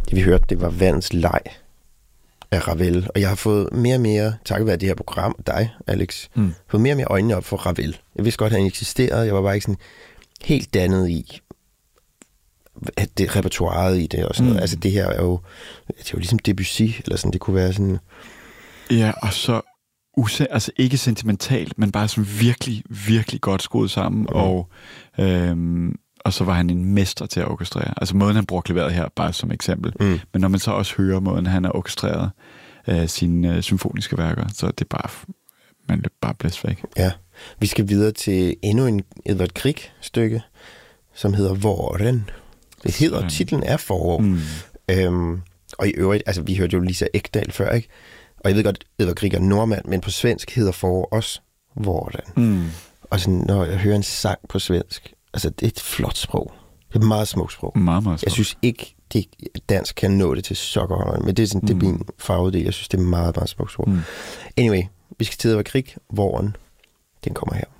det vi hørte, det var Vandets leg af Ravel. Og jeg har fået mere og mere, takket være det her program, dig, Alex, fået mere og mere øjnene op for Ravel. Jeg vidste godt, at han eksisterede. Jeg var bare ikke sådan helt dannet i at det repertoiret i det og sådan noget. Altså det her er jo ligesom Debussy, eller sådan, det kunne være sådan... Ja, og så altså ikke sentimentalt, men bare sådan virkelig, virkelig godt skruet sammen, og så var han en mester til at orkestrere. Altså måden, han brugte klaveret her, bare som eksempel. Men når man så også hører måden, han har orkestreret sine symfoniske værker, så det er bare, man løber bare blæst væk. Ja, vi skal videre til endnu en Edvard Grieg-stykke, som hedder Våren. Det hedder, titlen er Forår. Og i øvrigt, altså vi hørte jo Lisa Ekdahl før, ikke? Og jeg ved godt, Edvard Grieg er nordmand, men på svensk hedder Forår også Våren. Og sådan, når jeg hører en sang på svensk, altså det er et flot sprog. Det er et meget smukt sprog. Meget, meget smukt. Jeg synes ikke, det dansk kan nå det til sokkerholderen, men det er, sådan, det er min farvedel. Jeg synes, det er meget, meget smukt sprog. Anyway, vi skal til Edvard Grieg, Våren. Den kommer her.